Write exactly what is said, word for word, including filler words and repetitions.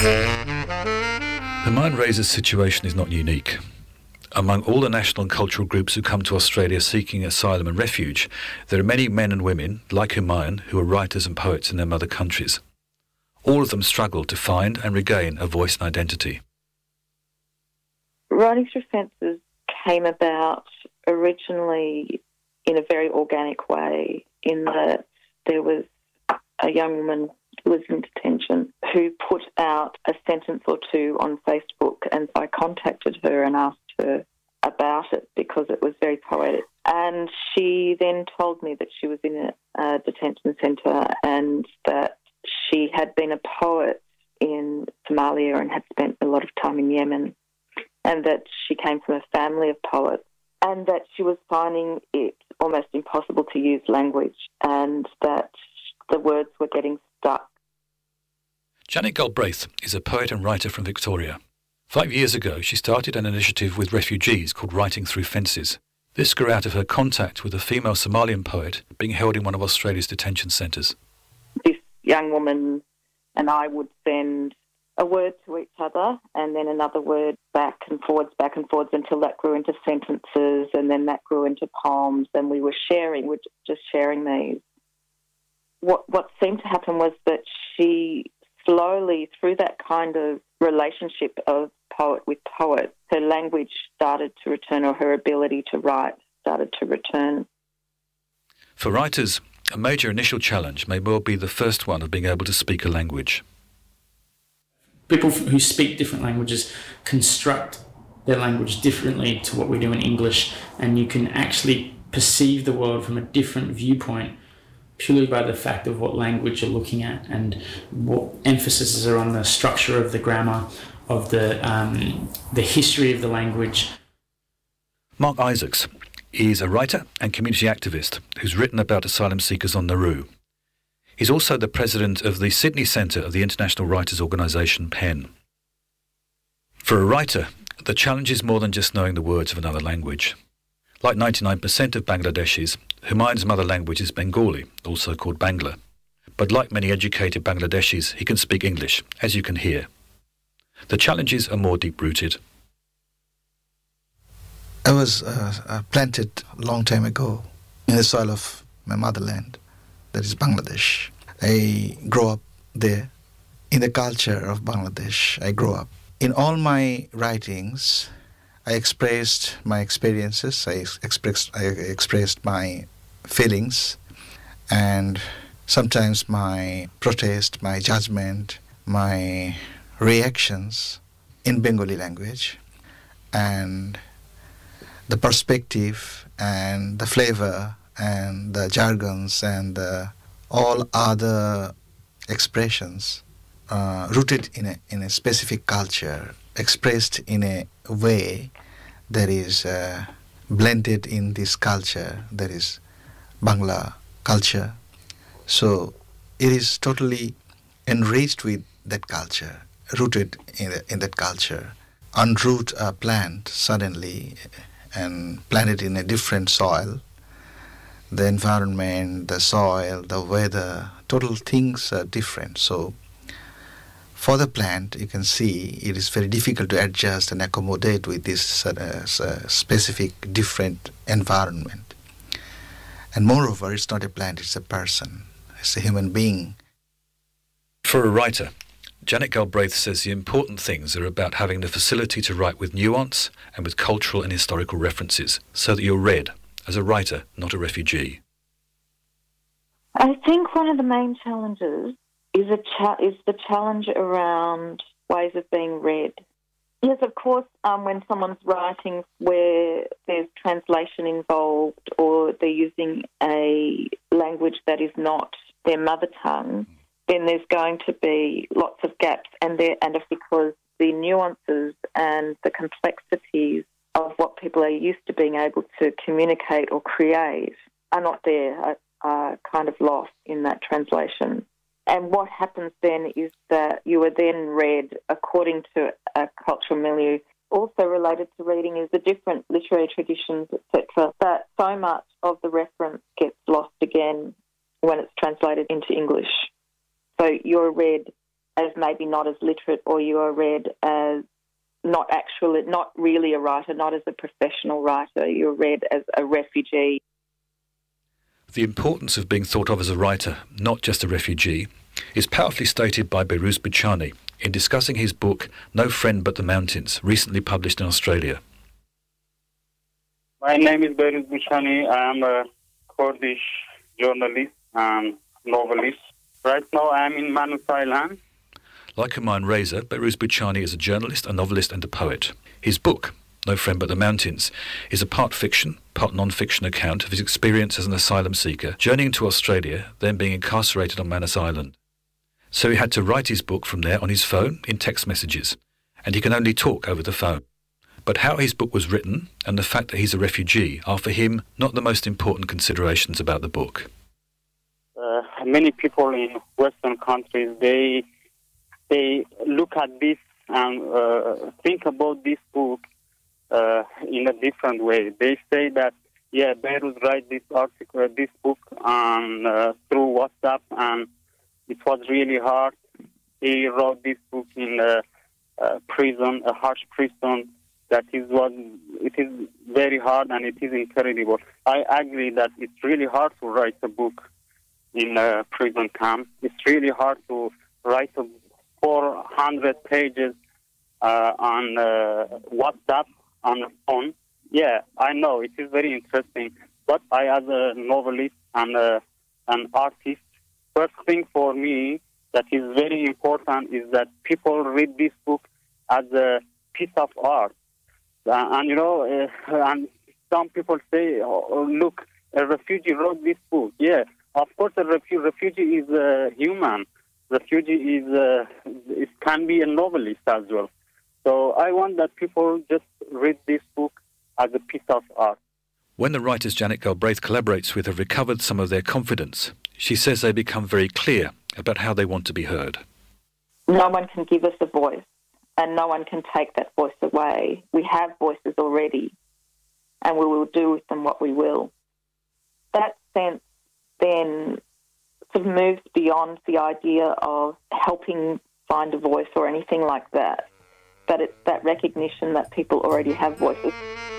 Humayun Reza's situation is not unique. Among all the national and cultural groups who come to Australia seeking asylum and refuge, there are many men and women, like Humayun, who are writers and poets in their mother countries. All of them struggle to find and regain a voice and identity. Writing Through Fences came about originally in a very organic way, in that there was a young woman who was in detention who put out a sentence or two on Facebook, and I contacted her and asked her about it because it was very poetic. And she then told me that she was in a, a detention centre and that she had been a poet in Somalia and had spent a lot of time in Yemen, and that she came from a family of poets, and that she was finding it almost impossible to use language, and that the words were getting stuck. Janet Galbraith is a poet and writer from Victoria. Five years ago, she started an initiative with refugees called Writing Through Fences. This grew out of her contact with a female Somalian poet being held in one of Australia's detention centres. This young woman and I would send a word to each other and then another word back and forwards, back and forwards, until that grew into sentences, and then that grew into poems, and we were sharing, we're just sharing these. What, what seemed to happen was that she slowly, through that kind of relationship of poet with poet, her language started to return, or her ability to write started to return. For writers, a major initial challenge may well be the first one of being able to speak a language. People who speak different languages construct their language differently to what we do in English, and you can actually perceive the world from a different viewpoint purely by the fact of what language you're looking at and what emphasis are on the structure of the grammar, of the, um, the history of the language. Mark Isaacs is a writer and community activist who's written about asylum seekers on Nauru. He's also the president of the Sydney Centre of the international writers' organisation, PEN. For a writer, the challenge is more than just knowing the words of another language. Like ninety-nine percent of Bangladeshis, Humayun's mother language is Bengali, also called Bangla. But like many educated Bangladeshis, he can speak English, as you can hear. The challenges are more deep-rooted. I was uh, uh, planted a long time ago in the soil of my motherland, that is Bangladesh. I grew up there. In the culture of Bangladesh, I grew up. In all my writings, I expressed my experiences, I expressed, I expressed my feelings, and sometimes my protest, my judgment, my reactions in Bengali language, and the perspective and the flavor and the jargons and the all other expressions uh, rooted in a, in a specific culture, expressed in a way that is uh, blended in this culture, that is Bangla culture. So it is totally enriched with that culture, rooted in, in that culture. Unroot a plant suddenly and plant it in a different soil, the environment, the soil, the weather, total things are different. So for the plant, you can see it is very difficult to adjust and accommodate with this uh, uh, specific different environment. And moreover, it's not a plant, it's a person, it's a human being. For a writer, Janet Galbraith says the important things are about having the facility to write with nuance and with cultural and historical references, so that you're read as a writer, not a refugee. I think one of the main challenges is a cha- is the challenge around ways of being read. Yes, of course, um, when someone's writing where there's translation involved or they're using a language that is not their mother tongue, then there's going to be lots of gaps, and there and it's because the nuances and the complexities of what people are used to being able to communicate or create are not there, are, are kind of lost in that translation. And what happens then is that you are then read according to a cultural milieu. Also related to reading is the different literary traditions, et cetera, that so much of the reference gets lost again when it's translated into English. So you're read as maybe not as literate, or you are read as not actually, not really a writer, not as a professional writer. You're read as a refugee. The importance of being thought of as a writer, not just a refugee, is powerfully stated by Behrouz Boochani in discussing his book No Friend But the Mountains, recently published in Australia. My name is Behrouz Boochani. I am a Kurdish journalist and novelist. Right now I am in Manus Island. Like Humayun Reza, Behrouz Boochani is a journalist, a novelist and a poet. His book, No Friend But the Mountains, is a part fiction, part non-fiction account of his experience as an asylum seeker, journeying to Australia, then being incarcerated on Manus Island. So he had to write his book from there on his phone in text messages, and he can only talk over the phone. But how his book was written and the fact that he's a refugee are for him not the most important considerations about the book. Uh, many people in Western countries, they they look at this and uh, think about this book uh, in a different way. They say that, yeah, Behrouz write this article, this book on uh, through WhatsApp, and it was really hard. He wrote this book in a, a prison, a harsh prison. That is what it is very hard, and it is incredible. I agree that it's really hard to write a book in a prison camp. It's really hard to write a four hundred pages uh, on uh, WhatsApp on the phone. Yeah, I know it is very interesting, but I, as a novelist and uh, an artist, first thing for me that is very important is that people read this book as a piece of art. Uh, and, you know, uh, and some people say, oh, look, a refugee wrote this book. Yeah, of course, a refu- refugee is uh, human. Refugee is uh, it can be a novelist as well. So I want that people just read this book as a piece of art. When the writers Janet Galbraith collaborates with have recovered some of their confidence, she says they become very clear about how they want to be heard. No one can give us a voice, and no one can take that voice away. We have voices already, and we will do with them what we will. That sense then sort of moves beyond the idea of helping find a voice or anything like that, but it's that recognition that people already have voices.